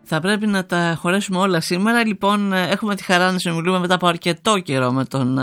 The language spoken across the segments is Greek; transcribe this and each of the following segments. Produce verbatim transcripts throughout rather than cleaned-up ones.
Θα πρέπει να τα χωρέσουμε όλα σήμερα. Λοιπόν, έχουμε τη χαρά να συνομιλούμε μετά από αρκετό καιρό με τον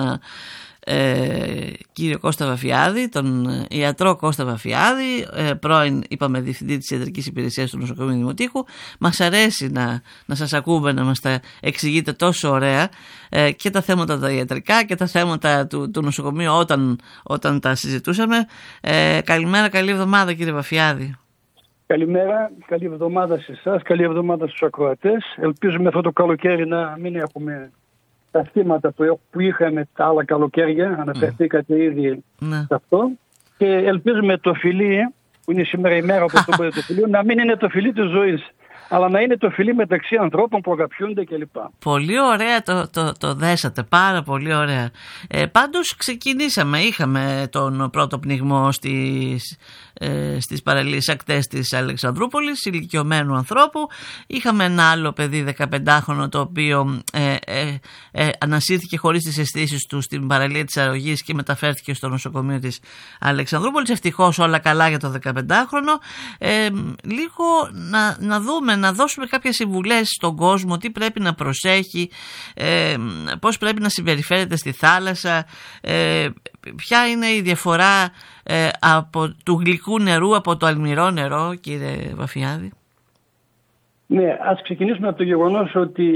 ε, κύριο Κώστα Βαφιάδη, τον ιατρό Κώστα Βαφιάδη, ε, πρώην, είπαμε, διευθυντή της Ιατρικής Υπηρεσίας του Νοσοκομείου Δημοτήχου. Μας αρέσει να, να σας ακούμε, να μας τα εξηγείτε τόσο ωραία, ε, και τα θέματα τα ιατρικά και τα θέματα του, του νοσοκομείου όταν, όταν τα συζητούσαμε. Ε, καλημέρα, καλή εβδομάδα, κύριε Βαφιάδη. Καλημέρα, καλή εβδομάδα σε εσάς, καλή εβδομάδα στους ακροατές. Ελπίζουμε αυτό το καλοκαίρι να μην έχουμε τα θύματα που, που είχαμε τα άλλα καλοκαίρια, αναφερθήκατε ήδη ναι. σε αυτό. Και ελπίζουμε το φιλί, που είναι σήμερα η μέρα όπως το πω το φιλί, να μην είναι το φιλί της ζωής, αλλά να είναι το φιλί μεταξύ ανθρώπων που αγαπιούνται κλπ. Πολύ ωραία το, το, το δέσατε, πάρα πολύ ωραία. Ε, πάντως ξεκινήσαμε, είχαμε τον πρώτο πνιγμό στις, ε, στις παραλίες ακτές της Αλεξανδρούπολης, ηλικιωμένου ανθρώπου. Είχαμε ένα άλλο παιδί δεκαπεντάχρονο το οποίο ε, ε, ε, ανασύρθηκε χωρίς τις αισθήσεις του στην παραλία της Αρρωγής και μεταφέρθηκε στο νοσοκομείο της Αλεξανδρούπολης. Ευτυχώς όλα καλά για το δεκαπεντάχρονο. Ε, λίγο να, να δούμε, να δώσουμε κάποιες συμβουλές στον κόσμο, τι πρέπει να προσέχει, ε, πώς πρέπει να συμπεριφέρεται στη θάλασσα, ε, ποια είναι η διαφορά ε, από, του γλυκού νερού από το αλμυρό νερό, κύριε Βαφιάδη. Ναι, ας ξεκινήσουμε από το γεγονός ότι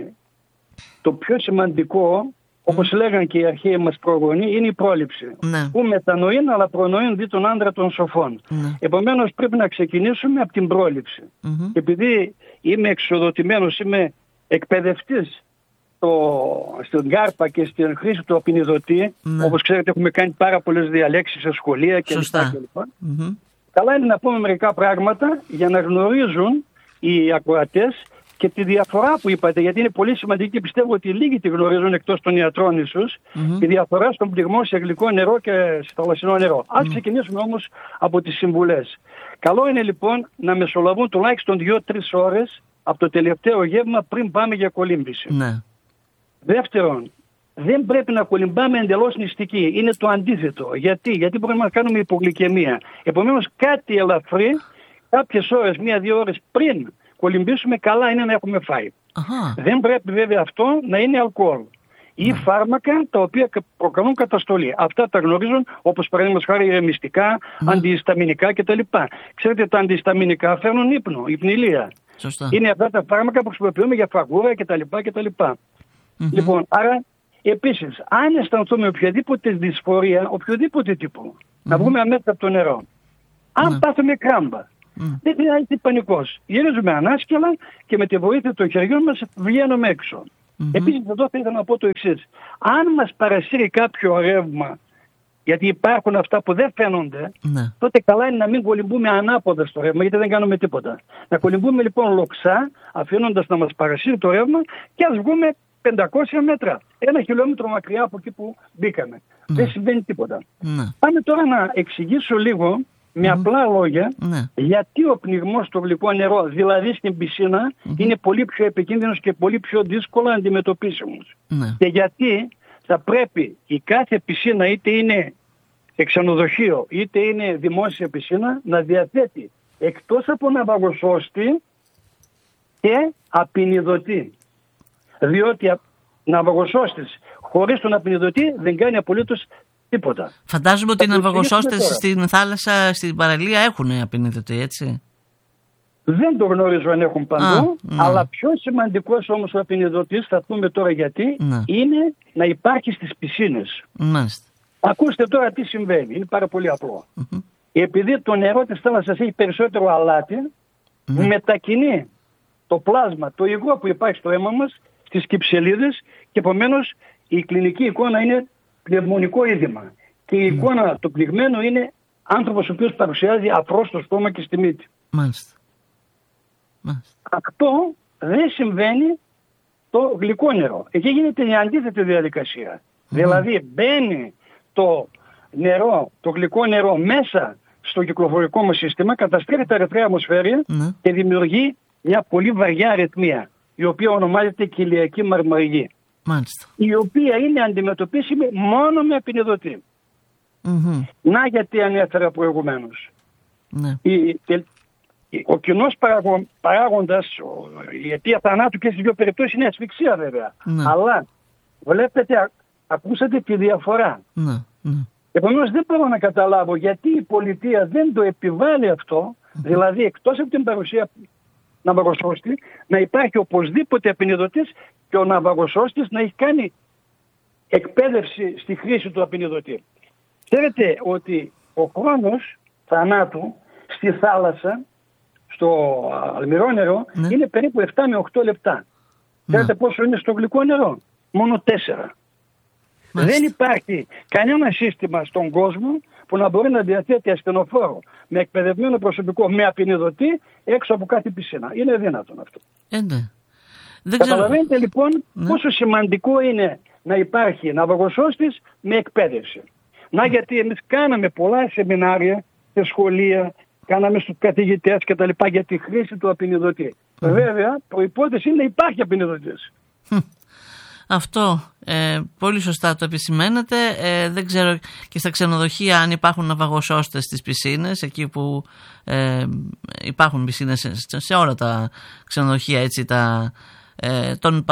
το πιο σημαντικό, όπως λέγανε και οι αρχαίοι μας προγονείς, είναι η πρόληψη. Ναι. Που μετανοήν, αλλά προνοήν δι' τον άντρα των σοφών. Ναι. Επομένως πρέπει να ξεκινήσουμε από την πρόληψη. Mm-hmm. Επειδή είμαι εξοδοτημένος, είμαι εκπαιδευτής στο, στην κάρπα και στην χρήση του απεινιδωτή, ναι. όπως ξέρετε έχουμε κάνει πάρα πολλές διαλέξεις σε σχολεία και λοιπά. Mm-hmm. Καλά είναι να πούμε μερικά πράγματα για να γνωρίζουν οι ακροατές και τη διαφορά που είπατε, γιατί είναι πολύ σημαντική και πιστεύω ότι λίγοι τη γνωρίζουν εκτός των ιατρών ίσως, mm-hmm. τη διαφορά στον πληγμό σε γλυκό νερό και σε θαλασσινό νερό. Ας mm-hmm. ξεκινήσουμε όμως από τις συμβουλές. Καλό είναι λοιπόν να μεσολαβούν τουλάχιστον δύο τρεις ώρες από το τελευταίο γεύμα πριν πάμε για κολύμβηση. Ναι. Δεύτερον, δεν πρέπει να κολυμπάμε εντελώς νηστικοί. Είναι το αντίθετο. Γιατί, Γιατί μπορούμε να κάνουμε υπογλυκαιμία. Επομένως κάτι ελαφρύ, κάποιες ώρες, μία-δύο ώρες πριν κολυμπήσουμε, καλά είναι να έχουμε φάει. Αχα. Δεν πρέπει βέβαια αυτό να είναι αλκοόλ ή ναι. φάρμακα τα οποία προκαλούν καταστολή. Αυτά τα γνωρίζουν, όπως παραδείγματος χάρη ηρεμιστικά, ναι. αντιισταμινικά κτλ. Ξέρετε, τα αντιισταμινικά φέρνουν ύπνο, υπνηλία. Σωστά. Είναι αυτά τα φάρμακα που χρησιμοποιούμε για φαγούρα κτλ. κτλ. Mm-hmm. Λοιπόν, άρα επίσης, αν αισθανθούμε οποιαδήποτε δυσφορία, οποιοδήποτε τύπο, mm-hmm. να βγούμε αμέσως από το νερό. Αν mm-hmm. πάθουμε κράμπα, Mm. δεν χρειάζεται πανικός. Γυρίζουμε ανάσκελα και με τη βοήθεια των χεριών μας βγαίνουμε έξω. Mm-hmm. Επίσης εδώ θα ήθελα να πω το εξής. Αν μας παρασύρει κάποιο ρεύμα, γιατί υπάρχουν αυτά που δεν φαίνονται, mm. τότε καλά είναι να μην κολυμπούμε ανάποδα στο ρεύμα, γιατί δεν κάνουμε τίποτα. Να κολυμπούμε λοιπόν λοξά, αφήνοντας να μας παρασύρει το ρεύμα και ας βγούμε πεντακόσια μέτρα, ένα χιλιόμετρο μακριά από εκεί που μπήκαμε. Mm. Δεν συμβαίνει τίποτα. Mm. Πάμε τώρα να εξηγήσω λίγο με mm-hmm. απλά λόγια, mm-hmm. γιατί ο πνιγμός στο γλυκό νερό, δηλαδή στην πισίνα, mm-hmm. είναι πολύ πιο επικίνδυνος και πολύ πιο δύσκολα αντιμετωπίσιμος. Mm-hmm. Και γιατί θα πρέπει η κάθε πισίνα, είτε είναι ξενοδοχείο, είτε είναι δημόσια πισίνα, να διαθέτει εκτός από ναυαγοσώστη και απεινιδωτή. Διότι ναυαγοσώστης χωρίς τον απεινιδωτή δεν κάνει απολύτως τίποτα. Φαντάζομαι ότι οι ναυαγοσώστες στην θάλασσα, στην παραλία έχουν απεινιδωτή, έτσι. Δεν το γνωρίζω αν έχουν παντού, Α, ναι. αλλά πιο σημαντικός όμως ο απεινιδωτής, θα πούμε τώρα γιατί, ναι. είναι να υπάρχει στις πισίνες. Μάλιστα. Ακούστε τώρα τι συμβαίνει, είναι πάρα πολύ απλό. Mm-hmm. Επειδή το νερό της θάλασσας έχει περισσότερο αλάτι, mm-hmm. μετακινεί το πλάσμα, το υγρό που υπάρχει στο αίμα μας, στις κυψελίδες και επομένως η κλινική εικόνα είναι πνευμονικό είδημα. Και η mm. εικόνα του πληγμένου είναι άνθρωπος ο οποίος παρουσιάζει αφρό στο στόμα και στη μύτη. Μάλιστα. Μάλιστα. Αυτό δεν συμβαίνει το γλυκό νερό. Εκεί γίνεται η αντίθετη διαδικασία. Mm. Δηλαδή μπαίνει το νερό, το γλυκό νερό μέσα στο κυκλοφορικό μας σύστημα, καταστρέφει τα ερυθραία αιμοσφαίρια mm. και δημιουργεί μια πολύ βαριά αρρυθμία, η οποία ονομάζεται κοιλιακή μαρμαριγή. Μάλιστα. Η οποία είναι αντιμετωπίσιμη μόνο με απεινιδωτή. Mm-hmm. Να γιατί ανέφερα προηγουμένως. Ναι. Η, ο κοινός παράγοντας, η αιτία θανάτου και στις δύο περιπτώσεις είναι ασφυξία βέβαια. Ναι. Αλλά βλέπετε, ακούσατε τη διαφορά. Ναι, ναι. Επομένως δεν μπορώ να καταλάβω γιατί η πολιτεία δεν το επιβάλλει αυτό, mm-hmm. δηλαδή εκτός από την παρουσία ναυαγοσώστη να υπάρχει οπωσδήποτε απεινιδωτής και ο ναυαγοσώστης να έχει κάνει εκπαίδευση στη χρήση του απεινιδωτή. Ξέρετε ότι ο χρόνος θανάτου στη θάλασσα, στο αλμυρό νερό, ναι. είναι περίπου επτά με οκτώ λεπτά. Ναι. Ξέρετε πόσο είναι στο γλυκό νερό? Μόνο τέσσερα. Μάλιστα. Δεν υπάρχει κανένα σύστημα στον κόσμο που να μπορεί να διαθέτει ασθενοφόρο με εκπαιδευμένο προσωπικό, με απεινιδωτή έξω από κάθε πισίνα. Είναι δυνατόν αυτό. Ε, ναι. Δεν Καταλαβαίνετε ξέρω. λοιπόν ναι. πόσο σημαντικό είναι να υπάρχει ναυαγοσώστης με εκπαίδευση. Να γιατί εμείς κάναμε πολλά σεμινάρια σε σχολεία, κάναμε στους καθηγητές και τα λοιπά για τη χρήση του απεινιδωτή. Mm. Βέβαια, προϋπόθεση είναι να υπάρχει απεινιδωτής. Αυτό ε, πολύ σωστά το επισημαίνετε. Ε, δεν ξέρω και στα ξενοδοχεία αν υπάρχουν ναυαγοσώστες στις πισίνες, εκεί που ε, υπάρχουν πισίνες σε, σε όλα τα ξενοδοχεία, έτσι, τα, ε, των,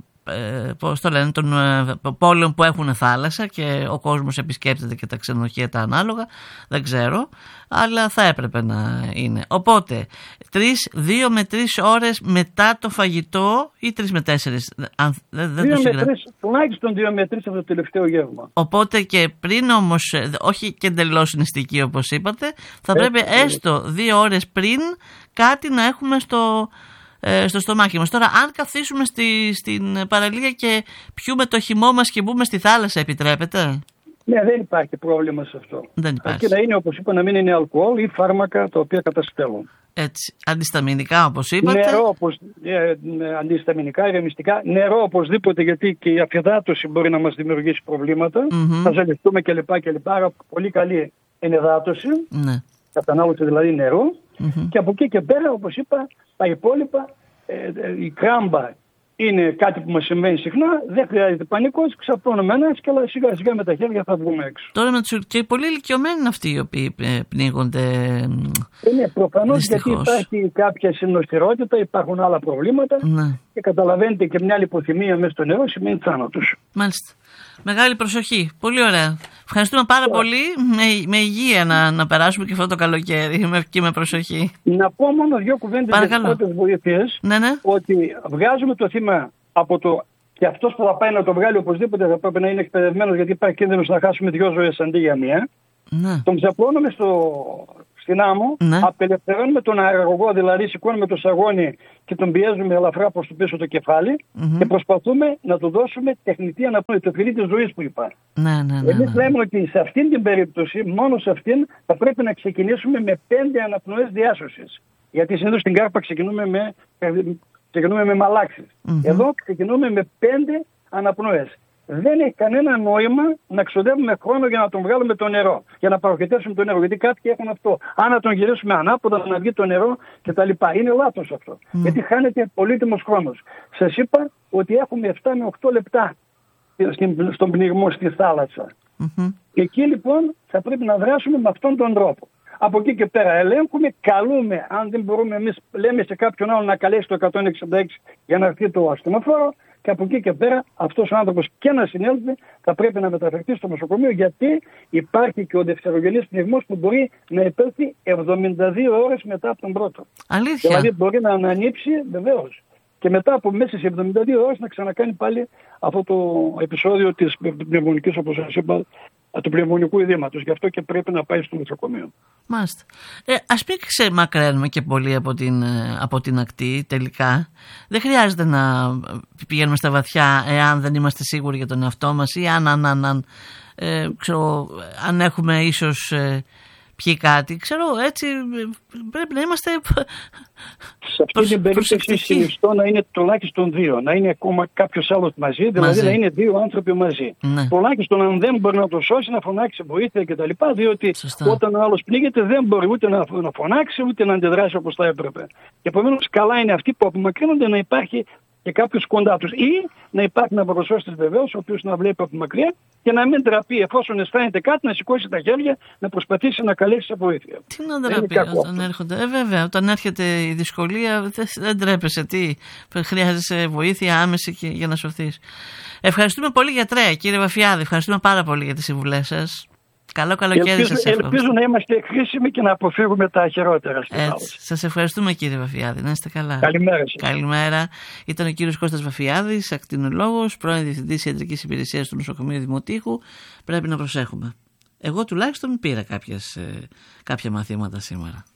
ε, πώς το λένε, των ε, πόλεων που έχουν θάλασσα και ο κόσμος επισκέπτεται και τα ξενοδοχεία τα ανάλογα. Δεν ξέρω, αλλά θα έπρεπε να είναι. Οπότε, τρεις, δύο με τρεις ώρες μετά το φαγητό ή τρεις με τέσσερις. Αν, δεν, δεν δύο το με τρεις, τουλάχιστον δύο με τρεις από το τελευταίο γεύμα. Οπότε και πριν όμως, όχι και εντελώς νηστική όπως είπατε, θα Έτσι, πρέπει έστω δύο ώρες πριν κάτι να έχουμε στο... στο στομάχι μας. Τώρα, αν καθίσουμε στη, στην παραλία και πιούμε το χυμό μας και μπούμε στη θάλασσα, επιτρέπεται? Ναι, δεν υπάρχει πρόβλημα σε αυτό. Δεν υπάρχει. Αρκεί να είναι, όπως είπα, να μην είναι αλκοόλ ή φάρμακα τα οποία καταστέλουν. Έτσι. Αντισταμινικά, όπως είπατε. Νερό, όπως, ε, αντισταμινικά, ηρεμιστικά. Νερό, οπωσδήποτε, γιατί και η αφυδάτωση μπορεί να μας δημιουργήσει προβλήματα. Mm-hmm. Θα ζαλιστούμε κλπ. κλπ. Άρα, πολύ καλή ενυδάτωση. Ναι. Κατανάλωση δηλαδή νερό. Mm-hmm. Και από εκεί και πέρα, όπως είπα, τα υπόλοιπα, ε, ε, η κράμπα είναι κάτι που μας συμβαίνει συχνά, δεν χρειάζεται πανικός, ξαπλώνουμε ένα και σιγά σιγά με τα χέρια θα βγούμε έξω. Τώρα με τους και οι πολύ ηλικιωμένοι είναι αυτοί οι οποίοι πνίγονται. Είναι προφανώς γιατί υπάρχει κάποια συνοστηρότητα, υπάρχουν άλλα προβλήματα ναι. και καταλαβαίνετε και μια λιποθυμία μέσα στο νερό σημαίνει θάνατος. Μάλιστα. Μεγάλη προσοχή. Πολύ ωραία. Ευχαριστούμε πάρα yeah. πολύ. Με, με υγεία να, να περάσουμε και αυτό το καλοκαίρι με, και με προσοχή. Να πω μόνο δύο κουβέντες για τις πρώτες βοήθειες. Ναι, ναι. Ότι βγάζουμε το θύμα από το... Και αυτός που θα πάει να το βγάλει οπωσδήποτε θα πρέπει να είναι εκπαιδευμένος, γιατί υπάρχει κίνδυνος να χάσουμε δυο ζωές αντί για μία. Ναι. Τον ξαπλώνουμε στο... στην άμμο, ναι. απελευθερώνουμε τον αεραγωγό, δηλαδή σηκώνουμε το σαγόνι και τον πιέζουμε ελαφρά προς το πίσω το κεφάλι mm-hmm. και προσπαθούμε να του δώσουμε τεχνητή αναπνοή, το φιλί της ζωής που υπάρχει. Ναι, ναι, ναι, Εμείς ναι. λέμε ότι σε αυτήν την περίπτωση, μόνο σε αυτήν, θα πρέπει να ξεκινήσουμε με πέντε αναπνοές διάσωσης. Γιατί συνήθως στην κάρπα ξεκινούμε με, ξεκινούμε με μαλάξεις. Mm-hmm. Εδώ ξεκινούμε με πέντε αναπνοές. Δεν έχει κανένα νόημα να ξοδεύουμε χρόνο για να τον βγάλουμε το νερό, για να παροχετεύσουμε το νερό. Γιατί κάποιοι έχουν αυτό. Αν να τον γυρίσουμε ανάποδα, να βγει το νερό κτλ. Είναι λάθος αυτό. Mm. Γιατί χάνεται πολύτιμος χρόνος. Σας είπα ότι έχουμε επτά με οκτώ λεπτά στον πνιγμό στη θάλασσα. Mm-hmm. Εκεί λοιπόν θα πρέπει να δράσουμε με αυτόν τον τρόπο. Από εκεί και πέρα ελέγχουμε, καλούμε, αν δεν μπορούμε εμείς, λέμε σε κάποιον άλλο να καλέσει το εκατόν εξήντα έξι για να έρθει το ασθενοφόρο. Και από εκεί και πέρα αυτός ο άνθρωπος και να συνέλθει θα πρέπει να μεταφερθεί στο νοσοκομείο, γιατί υπάρχει και ο δευτερογενής πνιγμός που μπορεί να υπέλθει εβδομήντα δύο ώρες μετά από τον πρώτο. Αλήθεια. Δηλαδή μπορεί να ανανύψει βεβαίως. Και μετά από μέσα σε εβδομήντα δύο ώρες να ξανακάνει πάλι αυτό το επεισόδιο της πνευμονικής, όπως σας είπα, του πνευμονικού ειδήματος. Γι' αυτό και πρέπει να πάει στο νοσοκομείο. Μάλιστα. Ε, ας μην ξεμακραίνουμε και πολύ από την, από την ακτή τελικά. Δεν χρειάζεται να πηγαίνουμε στα βαθιά εάν δεν είμαστε σίγουροι για τον εαυτό μας ή αν, αν, αν, αν, ε, ξέρω, αν έχουμε ίσως ε, πιει κάτι. Ξέρω, έτσι πρέπει να είμαστε σε αυτή την περίπτωση συνιστώ να είναι τουλάχιστον δύο. Να είναι ακόμα κάποιος άλλος μαζί, δηλαδή μαζί. Να είναι δύο άνθρωποι μαζί. Ναι. Τουλάχιστον αν δεν μπορεί να το σώσει, να φωνάξει βοήθεια κτλ. Διότι Σωστά. όταν ο άλλος πνίγεται δεν μπορεί ούτε να φωνάξει ούτε να αντιδράσει όπως θα έπρεπε. Και επομένως καλά είναι αυτοί που απομακρύνονται να υπάρχει και κάποιους κοντά τους. Ή να υπάρχει ένα πρωτοσώστης βεβαίως, ο οποίος να βλέπει από μακριά και να μην τραπεί, εφόσον αισθάνεται κάτι, να σηκώσει τα χέρια, να προσπαθήσει να καλέσει σε βοήθεια. Τι να ντραπεί όταν έρχονται. Ε, βέβαια, όταν έρχεται η δυσκολία, δεν τρέπεσαι. Τι, χρειάζεσαι βοήθεια άμεση και, για να σωθείς. Ευχαριστούμε πολύ, γιατρέ, κύριε Βαφιάδη. Ευχαριστούμε πάρα πολύ για τις συμβουλές σας. Καλό καλοκαίρι σας εύχομαι. Ελπίζω να είμαστε χρήσιμοι και να αποφύγουμε τα χειρότερα. Έτσι. Σας ευχαριστούμε, κύριε Βαφιάδη. Να είστε καλά. Καλημέρα σας. Καλημέρα. Ήταν ο κύριος Κώστας Βαφιάδης, ακτινολόγος, πρώην διευθυντής ιατρικής υπηρεσίας του νοσοκομείου Δημοτήχου. Πρέπει να προσέχουμε. Εγώ τουλάχιστον πήρα κάποιες, κάποια μαθήματα σήμερα.